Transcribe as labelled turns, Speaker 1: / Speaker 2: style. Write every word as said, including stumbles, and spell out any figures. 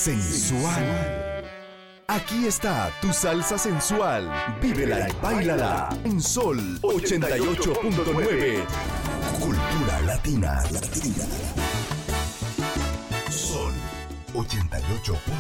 Speaker 1: sensual. Aquí está tu salsa sensual. Vívela y báilala en Sol ochenta y ocho punto nueve. Cultura latina. Latina. Sol ochenta y ocho punto nueve.